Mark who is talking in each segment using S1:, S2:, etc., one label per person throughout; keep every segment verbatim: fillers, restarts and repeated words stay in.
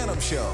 S1: Dunham Show.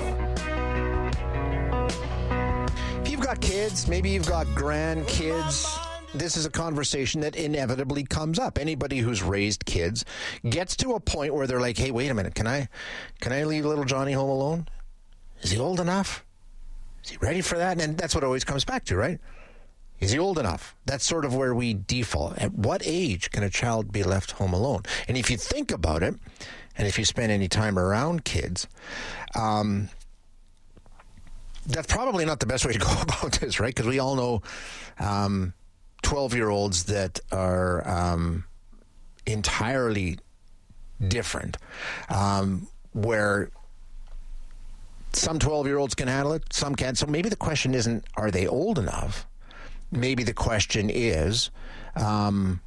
S1: If you've got kids, maybe you've got grandkids, this is a conversation that inevitably comes up. Anybody who's raised kids gets to a point where they're like, hey, wait a minute, can I, can I leave little Johnny home alone? Is he old enough? Is he ready for that? And that's what it always comes back to, right? Is he old enough? That's sort of where we default. At what age can a child be left home alone? And if you think about it, and if you spend any time around kids, um, that's probably not the best way to go about this, right? Because we all know um, twelve-year-olds that are um, entirely different, um, where some twelve-year-olds can handle it, some can't. So maybe the question isn't, are they old enough? Maybe the question is, um,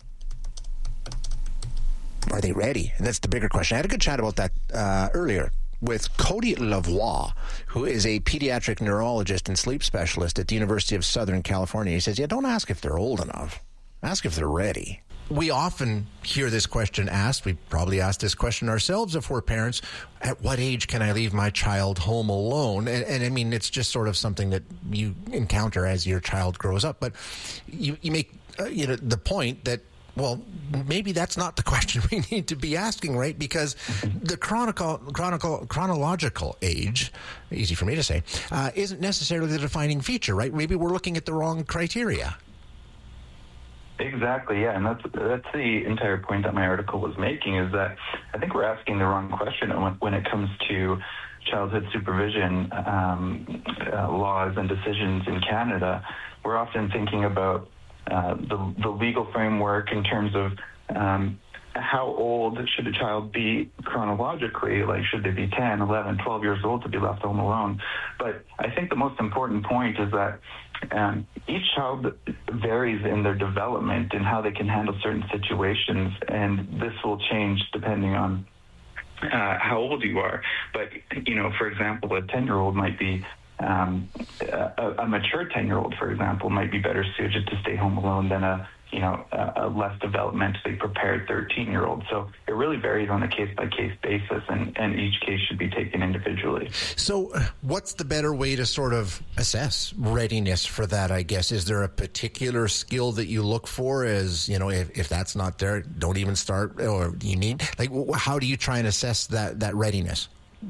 S1: are they ready? And that's the bigger question. I had a good chat about that uh, earlier with Cody Lavoie, who is a pediatric neurologist and sleep specialist at the University of Southern California. He says, yeah, don't ask if they're old enough. Ask if they're ready. We often hear this question asked. We probably ask this question ourselves if we're parents. At what age can I leave my child home alone? And, and I mean, it's just sort of something that you encounter as your child grows up. But you, you make uh, you know the point that, well, maybe that's not the question we need to be asking, right? Because the chronicle, chronicle, chronological age, easy for me to say, uh, isn't necessarily the defining feature, right? Maybe we're looking at the wrong criteria.
S2: Exactly, yeah, and that's that's the entire point that my article was making, is that I think we're asking the wrong question when, when it comes to childhood supervision um, uh, laws and decisions in Canada. We're often thinking about uh, the, the legal framework in terms of um, how old should a child be chronologically, like should they be ten, eleven, twelve years old to be left home alone. But I think the most important point is that um, each child varies in their development and how they can handle certain situations, and this will change depending on uh, how old you are. But, you know, for example, a ten-year-old might be um, a, a mature ten-year-old, for example, might be better suited to stay home alone than a you know, a, a less developmentally prepared thirteen-year-old. So it really varies on a case-by-case basis, and, and each case should be taken individually.
S1: So what's the better way to sort of assess readiness for that, I guess? Is there a particular skill that you look for as, you know, if, if that's not there, don't even start, or you need, like, how do you try and assess that, that readiness?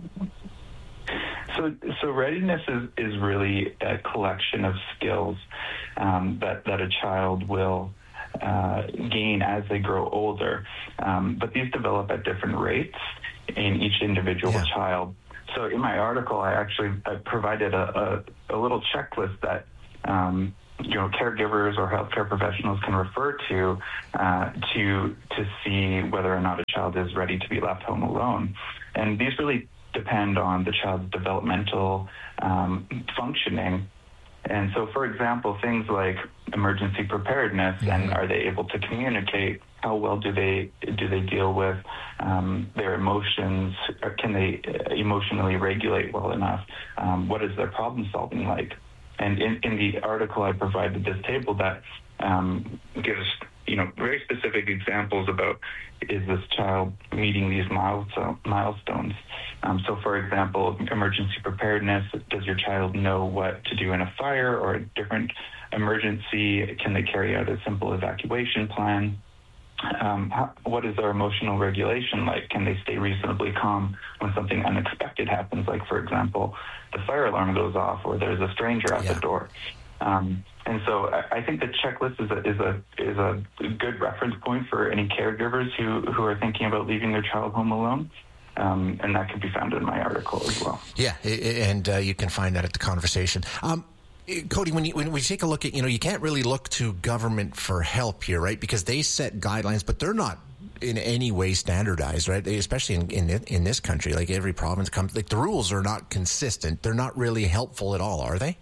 S2: So, so readiness is, is really a collection of skills um, that, that a child will Uh, gain as they grow older. Um, but these develop at different rates in each individual yeah. child. So in my article, I actually I provided a, a, a little checklist that um, you know caregivers or healthcare professionals can refer to uh, to to see whether or not a child is ready to be left home alone. And these really depend on the child's developmental um, functioning. And so, for example, things like emergency preparedness, mm-hmm. and are they able to communicate? How well do they do they deal with um, their emotions? Or can they emotionally regulate well enough? Um, what is their problem solving like? And in, in the article, I provided this table that um, gives you know very specific examples about, is this child meeting these milestone, milestones? Um, so, for example, emergency preparedness, does your child know what to do in a fire or a different emergency? Can they carry out a simple evacuation plan? Um, how, what is their emotional regulation like? Can they stay reasonably calm when something unexpected happens, like, for example, the fire alarm goes off or there's a stranger at yeah. the door? Um, and so I, I think the checklist is a, is a is a good reference point for any caregivers who, who are thinking about leaving their child home alone. Um, and that can be found in my article as well.
S1: Yeah, and uh, you can find that at the conversation. Um, Cody, when, you, when we take a look at, you know, you can't really look to government for help here, right? Because they set guidelines, but they're not in any way standardized, right? Especially in in, in this country, like every province comes, like the rules are not consistent. They're not really helpful at all, are they?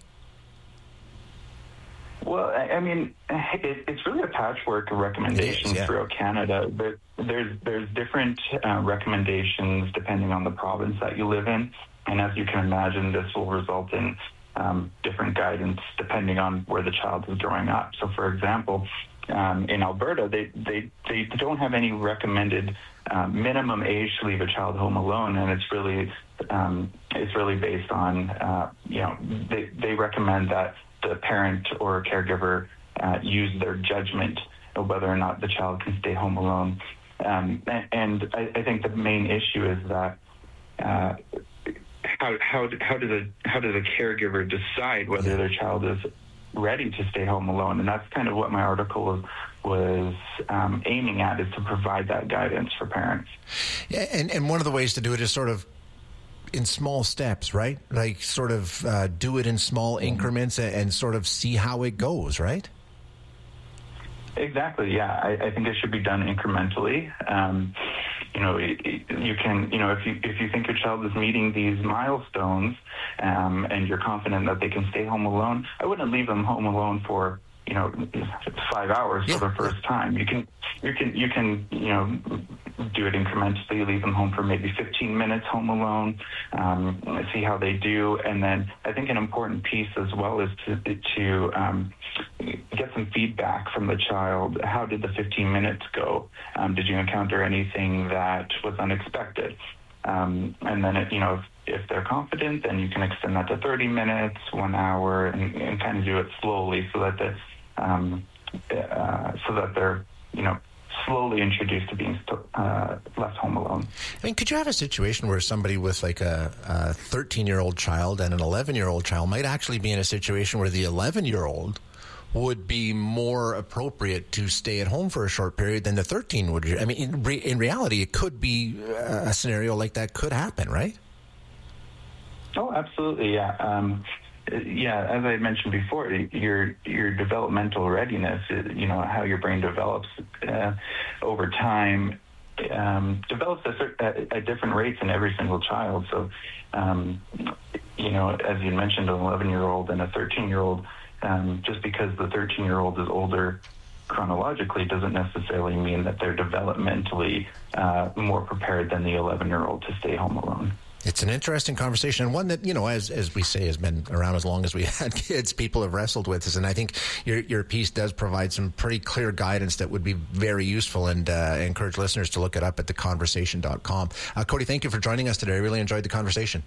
S2: Well, I mean, it, it's really a patchwork of recommendations is, yeah. throughout Canada. But there's there's different uh, recommendations depending on the province that you live in, and as you can imagine, this will result in um, different guidance depending on where the child is growing up. So, for example, um, in Alberta, they they they don't have any recommended uh, minimum age to leave a child home alone, and it's really um, it's really based on, uh, you know, they, they recommend that the parent or caregiver uh, use their judgment of whether or not the child can stay home alone. Um, and and I, I think the main issue is that uh, how how how does a how does a caregiver decide whether their child is ready to stay home alone? And that's kind of what my article was, was um, aiming at, is to provide that guidance for parents.
S1: Yeah, and and one of the ways to do it is sort of in small steps, right? Like sort of uh, do it in small mm-hmm. increments and, and sort of see how it goes, right?
S2: Exactly. Yeah, I, I think it should be done incrementally. Um, you know, it, it, you can, you know, if you if you think your child is meeting these milestones, um, and you're confident that they can stay home alone, I wouldn't leave them home alone for, you know, five hours yeah. for the first time. You can, you can, you can, you know, do it incrementally. Leave them home for maybe fifteen minutes home alone. Um, see how they do, and then I think an important piece as well is to to um, get some feedback from the child. How did the fifteen minutes go? Um, did you encounter anything that was unexpected? Um, and then, it, you know, if, if they're confident, then you can extend that to thirty minutes, one hour, and, and kind of do it slowly so that the um, uh, so that they're, you know, slowly introduced to being st- uh, left home alone.
S1: I mean, could you have a situation where somebody with like a, a thirteen-year-old child and an eleven-year-old child might actually be in a situation where the eleven-year-old would be more appropriate to stay at home for a short period than the thirteen would? I mean, in, re- in reality, it could be a scenario like that could happen, right?
S2: Oh, absolutely, yeah. Um, yeah, as I mentioned before, your your developmental readiness, you know, how your brain develops uh, over time, um, develops at, at, at different rates in every single child. So, um, you know, as you mentioned, an eleven-year-old and a thirteen-year-old, um, just because the thirteen-year-old is older chronologically doesn't necessarily mean that they're developmentally uh, more prepared than the eleven-year-old to stay home alone.
S1: It's an interesting conversation, and one that, you know, as as we say, has been around as long as we had kids. People have wrestled with this, and I think your your piece does provide some pretty clear guidance that would be very useful, and uh, encourage listeners to look it up at the conversation dot com. Uh, Cody, thank you for joining us today. I really enjoyed the conversation.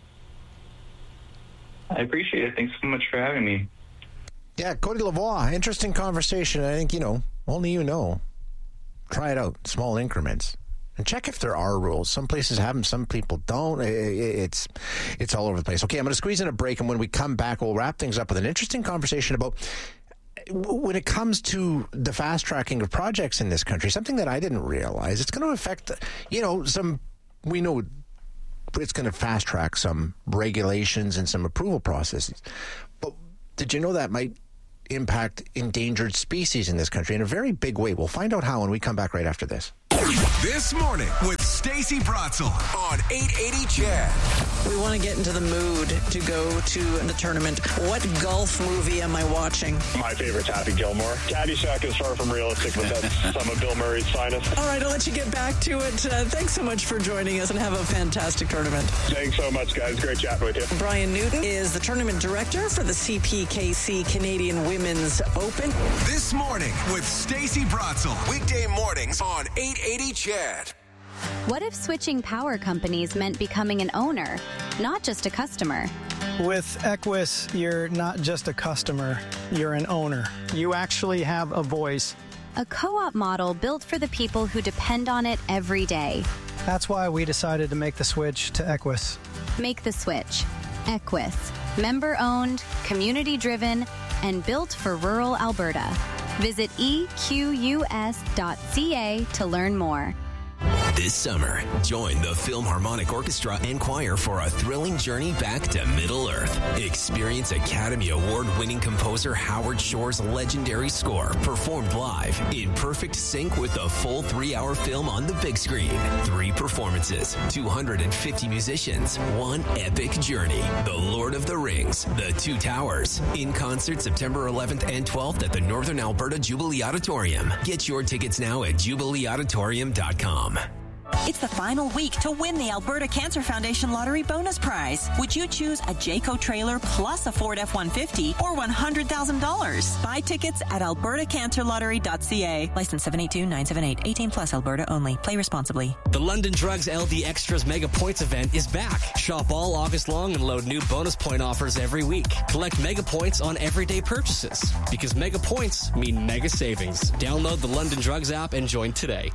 S2: I appreciate it. Thanks so much for having me.
S1: Yeah, Cody Lavoie, interesting conversation. I think, you know, only you know. Try it out, small increments. And check if there are rules. Some places have them, some people don't. It's it's all over the place. Okay, I'm going to squeeze in a break, and when we come back, we'll wrap things up with an interesting conversation about when it comes to the fast tracking of projects in this country, something that I didn't realize. It's going to affect, you know, some, we know it's going to fast track some regulations and some approval processes. But did you know that might impact endangered species in this country in a very big way? We'll find out how when we come back right after this.
S3: This morning with Stacey Bratzel on eight eighty C H E D.
S4: We want to get into the mood to go to the tournament. What golf movie am I watching?
S5: My favorite's Happy Gilmore. Caddyshack is far from realistic, but that's some of Bill Murray's finest.
S4: All right, I'll let you get back to it. Uh, thanks so much for joining us, and have a fantastic tournament.
S5: Thanks so much, guys. Great chatting with you.
S4: Brian Newton is the tournament director for the C P K C Canadian Women's Open.
S3: This morning with Stacey Bratzel. Weekday mornings on eight eighty C H E D.
S6: What if switching power companies meant becoming an owner, not just a customer?
S7: With Equus, you're not just a customer, you're an owner. You actually have a voice.
S6: A co-op model built for the people who depend on it every day.
S7: That's why we decided to make the switch to Equus.
S6: Make the switch. Equus. Member-owned, community-driven, and built for rural Alberta. Visit E Q U S dot C A to learn more.
S8: This summer, join the Philharmonic Orchestra and Choir for a thrilling journey back to Middle Earth. Experience Academy Award-winning composer Howard Shore's legendary score performed live in perfect sync with the full three-hour film on the big screen. Three performances, two hundred fifty musicians, one epic journey. The Lord of the Rings, The Two Towers, in concert September eleventh and twelfth at the Northern Alberta Jubilee Auditorium. Get your tickets now at jubilee auditorium dot com.
S9: It's the final week to win the Alberta Cancer Foundation Lottery Bonus Prize. Would you choose a Jayco trailer plus a Ford F one fifty or one hundred thousand dollars? Buy tickets at alberta cancer lottery dot c a. License seven eight two nine seven eight. eighteen plus Alberta only. Play responsibly.
S10: The London Drugs L D Extras Mega Points event is back. Shop all August long and load new bonus point offers every week. Collect Mega Points on everyday purchases because Mega Points mean mega savings. Download the London Drugs app and join today.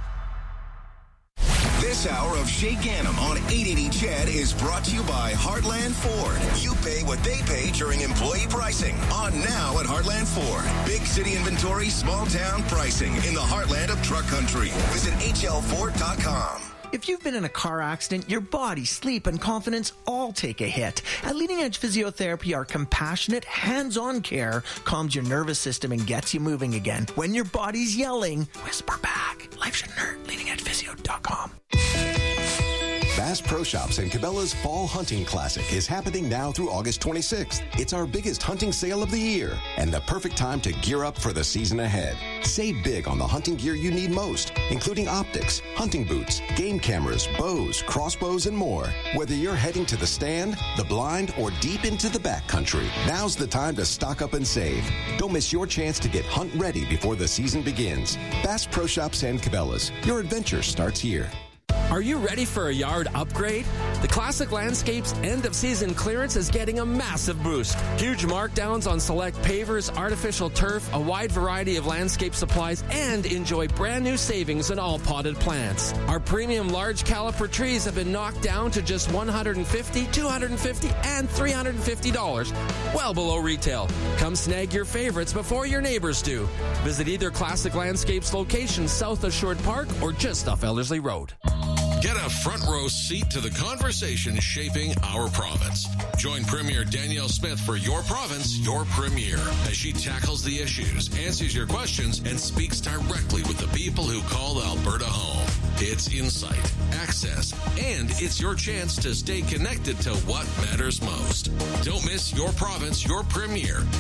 S3: This hour of Shay Ganem on eight eighty C H E D is brought to you by Heartland Ford. You pay what they pay during employee pricing. On now at Heartland Ford. Big city inventory, small town pricing in the heartland of truck country. Visit H L Ford dot com.
S11: If you've been in a car accident, your body, sleep, and confidence all take a hit. At Leading Edge Physiotherapy, our compassionate, hands-on care calms your nervous system and gets you moving again. When your body's yelling, whisper back. Life shouldn't hurt. leading edge physio dot com.
S12: Bass Pro Shops and Cabela's Fall Hunting Classic is happening now through August twenty-sixth. It's our biggest hunting sale of the year and the perfect time to gear up for the season ahead. Save big on the hunting gear you need most, including optics, hunting boots, game cameras, bows, crossbows, and more. Whether you're heading to the stand, the blind, or deep into the backcountry, now's the time to stock up and save. Don't miss your chance to get hunt ready before the season begins. Bass Pro Shops and Cabela's. Your adventure starts here.
S13: Are you ready for a yard upgrade? The Classic Landscapes end-of-season clearance is getting a massive boost. Huge markdowns on select pavers, artificial turf, a wide variety of landscape supplies, and enjoy brand new savings on all potted plants. Our premium large caliper trees have been knocked down to just one hundred fifty dollars, two hundred fifty dollars, and three hundred fifty dollars, well below retail. Come snag your favorites before your neighbors do. Visit either Classic Landscapes location south of Short Park or just off Ellerslie Road.
S14: Get a front row seat to the conversation shaping our province. Join Premier Danielle Smith for Your Province, Your Premier, as she tackles the issues, answers your questions, and speaks directly with the people who call Alberta home. It's insight, access, and it's your chance to stay connected to what matters most. Don't miss Your Province, Your Premier.